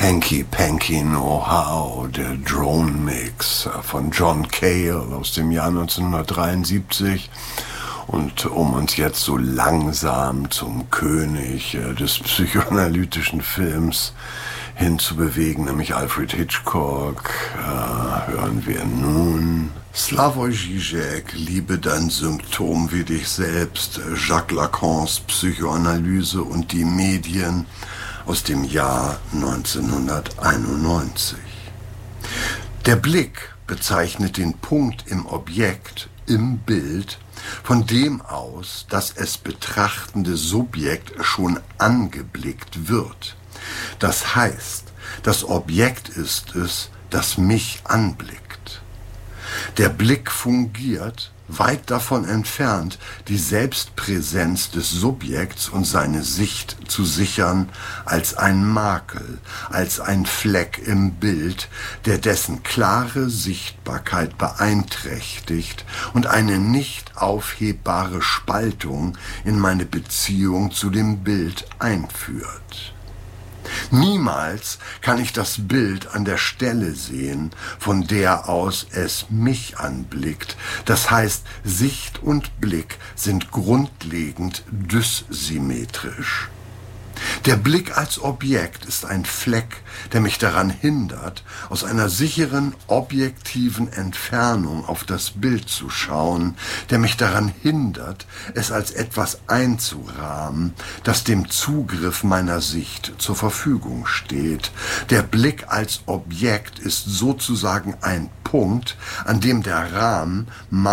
Hanky Panky No How, der Drone Mix von John Cale aus dem Jahr 1973. Und um uns jetzt so langsam zum König des psychoanalytischen Films hinzubewegen, nämlich Alfred Hitchcock, hören wir nun Slavoj Žižek, Liebe dein Symptom wie dich selbst, Jacques Lacans Psychoanalyse und die Medien aus dem Jahr 1991. Der Blick bezeichnet den Punkt im Objekt, im Bild, von dem aus, dass es betrachtende Subjekt schon angeblickt wird. Das heißt, das Objekt ist es, das mich anblickt. Der Blick fungiert, weit davon entfernt, die Selbstpräsenz des Subjekts und seine Sicht zu sichern, als ein Makel, als ein Fleck im Bild, der dessen klare Sichtbarkeit beeinträchtigt und eine nicht aufhebbare Spaltung in meine Beziehung zu dem Bild einführt. Niemals kann ich das Bild an der Stelle sehen, von der aus es mich anblickt. Das heißt, Sicht und Blick sind grundlegend dyssymmetrisch. Der Blick als Objekt ist ein Fleck, der mich daran hindert, aus einer sicheren, objektiven Entfernung auf das Bild zu schauen, der mich daran hindert, es als etwas einzurahmen, das dem Zugriff meiner Sicht zur Verfügung steht. Der Blick als Objekt ist sozusagen ein Punkt, an dem der Rahmen